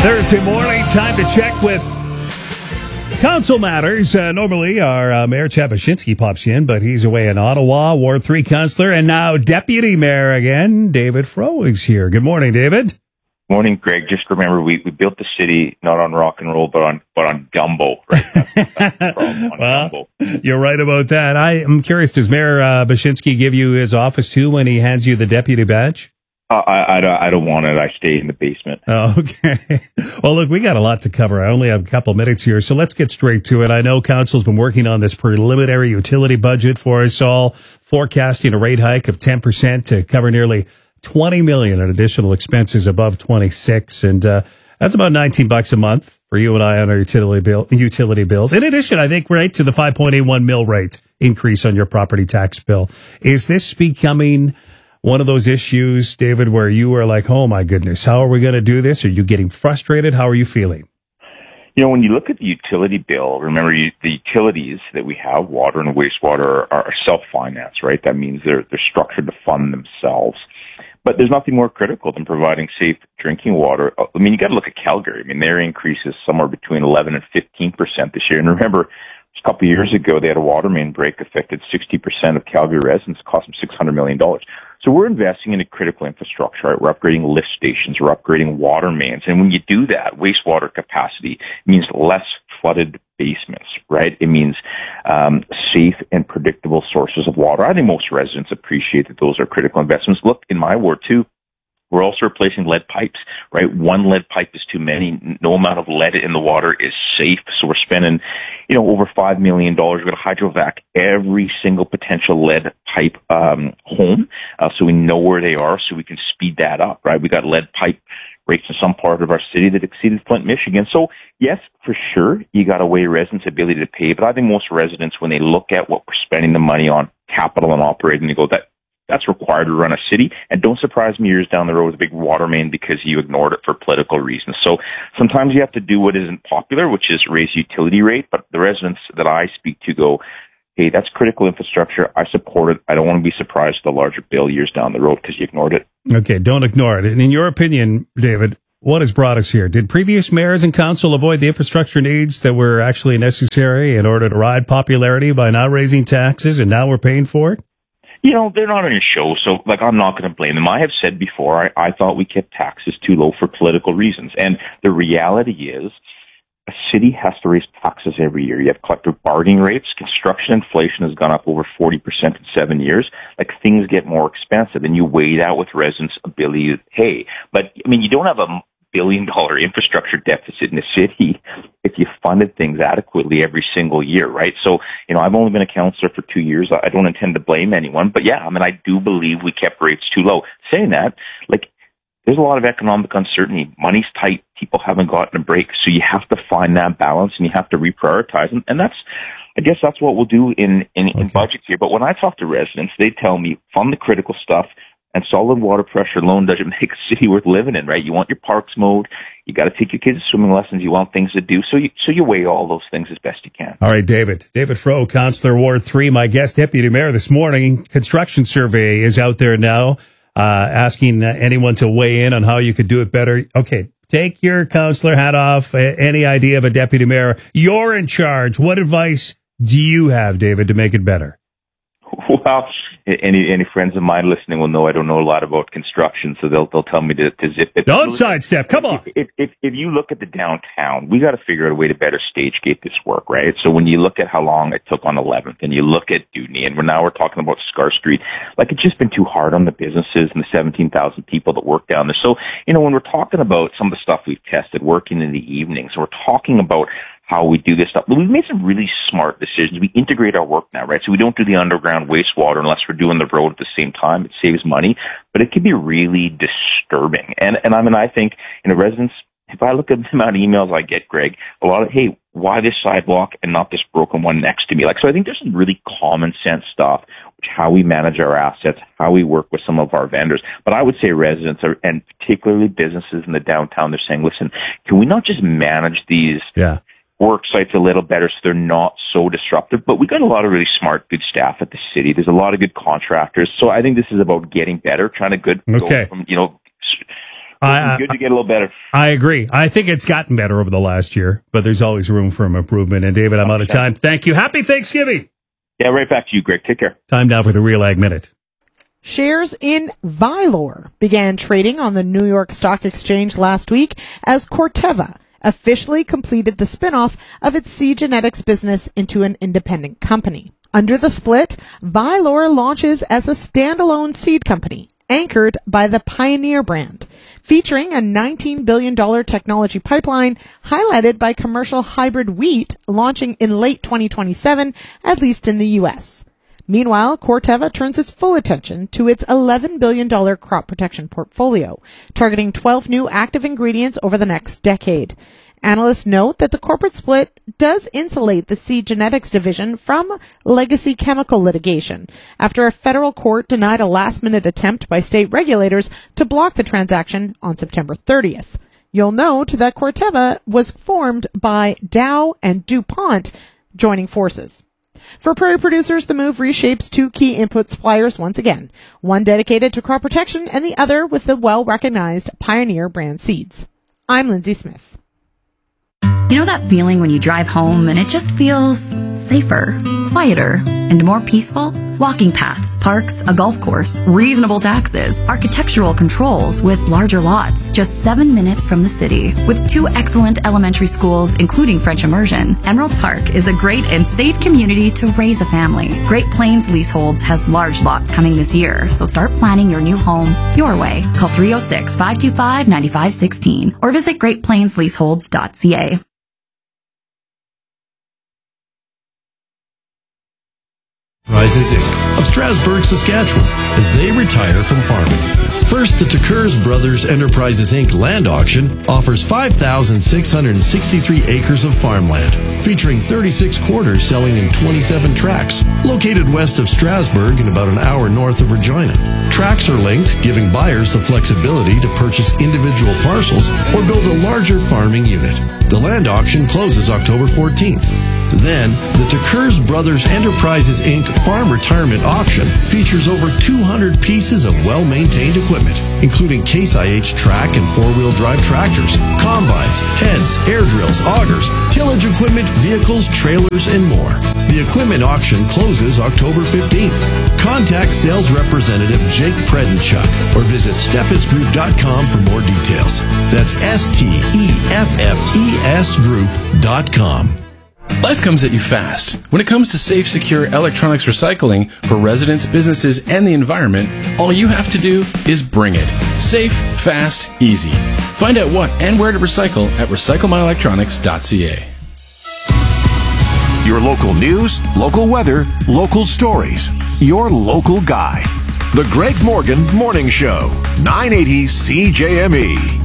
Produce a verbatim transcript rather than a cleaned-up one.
Thursday morning, time to check with council matters. Uh, normally, our uh, Mayor Chad Baczynski pops in, but he's away in Ottawa. Ward three councillor and now Deputy Mayor again, David Froh is here. Good morning, David. Morning, Greg. Just remember, we, we built the city not on rock and roll, but on but on gumbo. Right? That's, that's the problem, on well, gumbo. You're right about that. I am curious, does Mayor uh, Baczynski give you his office too when he hands you the deputy badge? Uh, I, I, don't, I don't want it. I stay in the basement. Oh, okay. Well, look, we got a lot to cover. I only have a couple minutes here, so let's get straight to it. I know Council's been working on this preliminary utility budget for us all, forecasting a rate hike of ten percent to cover nearly twenty million dollars in additional expenses above twenty-six, and uh, that's about nineteen bucks a month for you and I on our utility bill, utility bills. In addition, I think, right, to the five point eight one mil rate increase on your property tax bill. Is this becoming one of those issues, David, where you are like, oh my goodness, how are we going to do this? Are you getting frustrated? How are you feeling? You know, when you look at the utility bill, remember you, the utilities that we have, water and wastewater, are, are self-financed, right? That means they're they're structured to fund themselves. But there's nothing more critical than providing safe drinking water. I mean, you got to look at Calgary. I mean, their increase is somewhere between eleven and fifteen percent this year. And remember, a couple of years ago, they had a water main break affected sixty percent of Calgary residents, cost them six hundred million dollars. So we're investing in a critical infrastructure, right? We're upgrading lift stations, we're upgrading water mains. And when you do that, wastewater capacity means less flooded basements, right? It means um, safe and predictable sources of water. I think most residents appreciate that those are critical investments. Look, in my ward too, we're also replacing lead pipes, right? One lead pipe is too many. No amount of lead in the water is safe. So we're spending, you know, over five million dollars. We're going to hydrovac every single potential lead pipe um, home, uh, so we know where they are, so we can speed that up, right? We got lead pipe rates in some part of our city that exceeded Flint, Michigan. So yes, for sure, you got to weigh residents' ability to pay. But I think most residents, when they look at what we're spending the money on, capital and operating, they go, that that's required to run a city. And don't surprise me years down the road with a big water main because you ignored it for political reasons. So sometimes you have to do what isn't popular, which is raise utility rate. But the residents that I speak to go, hey, that's critical infrastructure. I support it. I don't want to be surprised with a larger bill years down the road because you ignored it. Okay, don't ignore it. And in your opinion, David, what has brought us here? Did previous mayors and council avoid the infrastructure needs that were actually necessary in order to ride popularity by not raising taxes, and now we're paying for it? You know, they're not on your show, so, like, I'm not going to blame them. I have said before, I, I thought we kept taxes too low for political reasons. And the reality is, a city has to raise taxes every year. You have collective bargaining rates. Construction inflation has gone up over forty percent in seven years. Like, things get more expensive, and you weigh it out with residents' ability to pay. But, I mean, you don't have a billion dollar infrastructure deficit in the city if you funded things adequately every single year, right? So, you know, I've only been a councillor for two years. I don't intend to blame anyone, but yeah, I mean, I do believe we kept rates too low. Saying that, like, there's a lot of economic uncertainty. Money's tight. People haven't gotten a break. So you have to find that balance and you have to reprioritize. And, and that's, I guess that's what we'll do in, in, okay. in budget here. But when I talk to residents, they tell me fund the critical stuff. And solid water pressure alone doesn't make a city worth living in, right? You want your parks mowed. You got to take your kids to swimming lessons. You want things to do. So you, so you weigh all those things as best you can. All right, David. David Froh, Councillor Ward three, my guest deputy mayor this morning. Construction survey is out there now, uh, asking anyone to weigh in on how you could do it better. Okay. Take your councillor hat off. Any idea of a deputy mayor? You're in charge. What advice do you have, David, to make it better? Well, any any friends of mine listening will know I don't know a lot about construction, so they'll they'll tell me to, to zip it. Don't sidestep. Come on. If, if if you look at the downtown, we got to figure out a way to better stage gate this work, right? So when you look at how long it took on eleventh, and you look at Dewdney, and we're now we're talking about Scar Street, like it's just been too hard on the businesses and the seventeen thousand people that work down there. So you know when we're talking about some of the stuff we've tested, working in the evenings, we're talking about how we do this stuff. We've made some really smart decisions. We integrate our work now, right? So we don't do the underground wastewater unless we're doing the road at the same time. It saves money, but it can be really disturbing. And, and I mean, I think, you know, residents, if I look at the amount of emails I get, Greg, a lot of, hey, why this sidewalk and not this broken one next to me? Like, so I think there's some really common sense stuff, which how we manage our assets, how we work with some of our vendors. But I would say residents are, and particularly businesses in the downtown, they're saying, listen, can we not just manage these yeah. work sites a little better so they're not so disruptive? But we got a lot of really smart, good staff at the city. There's a lot of good contractors. So I think this is about getting better, trying to good okay. go from, you know, I, good to get a little better. I agree. I think it's gotten better over the last year, but there's always room for improvement. And David, I'm out of time. Thank you. Happy Thanksgiving. Yeah, right back to you, Greg. Take care. Time now for the Real Ag Minute. Shares in Vylor began trading on the New York Stock Exchange last week as Corteva officially completed the spinoff of its seed genetics business into an independent company. Under the split, Vylor launches as a standalone seed company anchored by the Pioneer brand, featuring a nineteen billion dollars technology pipeline highlighted by commercial hybrid wheat launching in late twenty twenty-seven, at least in the U S. Meanwhile, Corteva turns its full attention to its eleven billion dollars crop protection portfolio, targeting twelve new active ingredients over the next decade. Analysts note that the corporate split does insulate the seed genetics division from legacy chemical litigation after a federal court denied a last-minute attempt by state regulators to block the transaction on September thirtieth. You'll note that Corteva was formed by Dow and DuPont joining forces. For prairie producers, the move reshapes two key input suppliers once again, one dedicated to crop protection and the other with the well-recognized Pioneer brand seeds. I'm Lindsay Smith. You know that feeling when you drive home and it just feels safer, quieter, and more peaceful? Walking paths, parks, a golf course, reasonable taxes, architectural controls with larger lots, just seven minutes from the city. With two excellent elementary schools, including French immersion, Emerald Park is a great and safe community to raise a family. Great Plains Leaseholds has large lots coming this year, so start planning your new home your way. Call three oh six, five two five, nine five one six or visit great plains leaseholds dot c a. Enterprises Incorporated of Strasbourg, Saskatchewan, as they retire from farming. First, the Tekers Brothers Enterprises Incorporated land auction offers five thousand six hundred sixty-three acres of farmland, featuring thirty-six quarters selling in twenty-seven tracts, located west of Strasbourg and about an hour north of Regina. Tracts are linked, giving buyers the flexibility to purchase individual parcels or build a larger farming unit. The land auction closes October fourteenth. Then, the Tekers Brothers Enterprises Incorporated Farm Retirement Auction features over two hundred pieces of well-maintained equipment, including Case I H track and four-wheel drive tractors, combines, heads, air drills, augers, tillage equipment, vehicles, trailers, and more. The equipment auction closes October fifteenth. Contact sales representative Jake Predenchuk or visit steffes group dot com for more details. That's S T E F F E S group dot com. Life comes at you fast. When it comes to safe, secure electronics recycling for residents, businesses, and the environment, all you have to do is bring it. Safe, fast, easy. Find out what and where to recycle at recycle my electronics dot c a. Your local news, local weather, local stories. Your local guy. The Greg Morgan Morning Show, nine eighty C J M E.